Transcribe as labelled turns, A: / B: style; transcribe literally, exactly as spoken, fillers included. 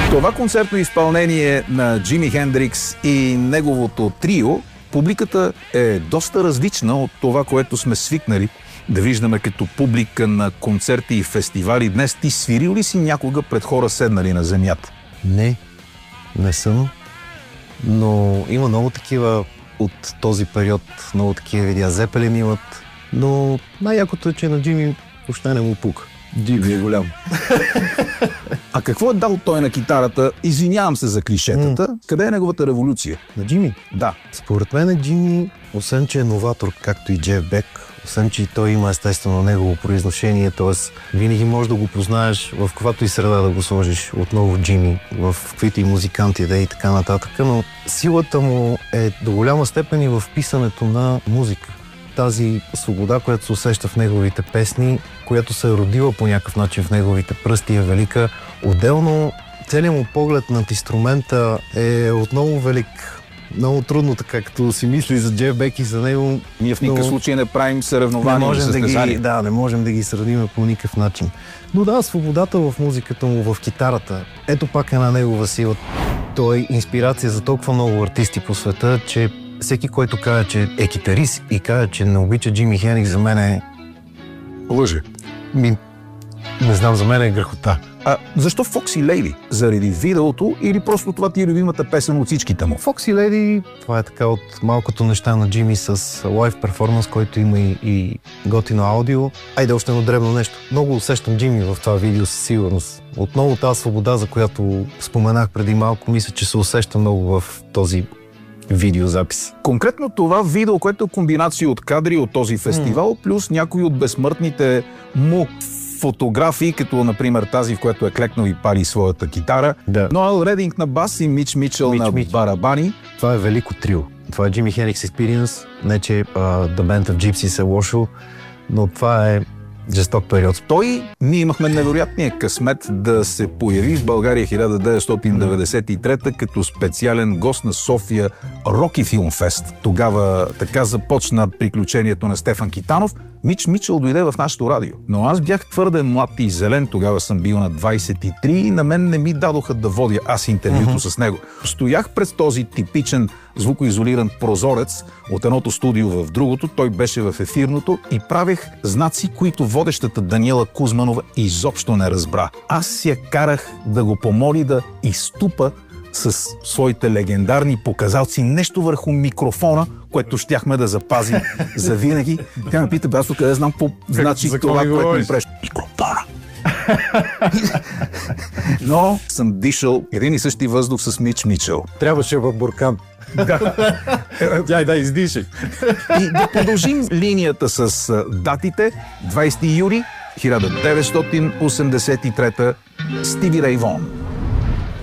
A: Това концертно изпълнение на Джими Хендрикс и неговото трио, публиката е доста различна от това, което сме свикнали да виждаме като публика на концерти и фестивали. Днес ти свирил ли си някога пред хора седнали на земята?
B: Не, не съм, но има много такива от този период, много такива видеа. Зепелин имат, но най-якото е, че на Джими въобще не му пука. Джими е голям.
A: А какво е дал той на китарата? Извинявам се за клишетата. Mm. Къде е неговата революция?
B: На Джими?
A: Да.
B: Според мен Джими, освен че е новатор, както и Джеф Бек, освен че той има естествено негово произношение, т.е. винаги можеш да го познаеш в каквато и среда да го сложиш отново Джими, в каквито и музиканти да и така нататък, но силата му е до голяма степен и в писането на музика. Тази свобода, която се усеща в неговите песни, която се е родила по някакъв начин в неговите пръсти, е велика. Отделно, целият му поглед над инструмента е отново велик. Много трудно, така като си мисли за Джеф Бек и за него.
A: Ние в никакъв случай не правим съревнования и състезания.
B: Да, да, не можем да ги сравним по никакъв начин. Но да, свободата в музиката му, в китарата, ето пак една негова сила. Той е инспирация за толкова много артисти по света, че всеки, който каже, че е китарист и каже, че не обича Джими Хендрикс, за мен е...
A: лъже.
B: Ми... Не знам, за мен е грехота.
A: А защо Foxy Lady? Заради видеото или просто това ти е любимата песен от всичките му?
B: Foxy Lady, това е така от малкото неща на Джими с лайв перформанс, който има и, и готино аудио. Айде още едно дребно нещо. Много усещам Джими в това видео със сигурност. Отново тази свобода, за която споменах преди малко, мисля, че се усеща много в този видеозапис.
A: Конкретно това видео, което е комбинация от кадри от този фестивал, mm. плюс някои от безсмъртните му фотографии, като например тази, в която е клекнал и пали своята китара.
B: Да.
A: Ноел Рединг на бас и Мич Мичел Мич, на Мич. барабани.
B: Това е велико трио. Това е Джими Хендрикс Experience. Не, че uh, The Band of Gypsys е лошо, но това е жесток период.
A: Той, ние имахме невероятния късмет да се появи в България хиляда деветстотин деветдесет и трета като специален гост на София Роки Филм Фест. Тогава така започна приключението на Стефан Китанов. Мич Мичел дойде в нашото радио. Но аз бях твърде млад и зелен, тогава съм бил на двайсет и три и на мен не ми дадоха да водя аз интервюто uh-huh. с него. Стоях пред този типичен звукоизолиран прозорец от едното студио в другото, той беше в ефирното и правех знаци, които водещата Даниела Кузманова изобщо не разбра. Аз я карах да го помоли да изтупа с своите легендарни показалци нещо върху микрофона, което щяхме да запазим за винаги. Тя ме пита, бе, аз къде знам по значи това, което ми преш. Микрофона! Но съм дишал един и същи въздух с Мич Мичел.
B: Трябваше в буркан. Тя да издиши.
A: И да продължим линията с датите. двайсети юли хиляда деветстотин осемдесет и трета Стиви Рей Вон.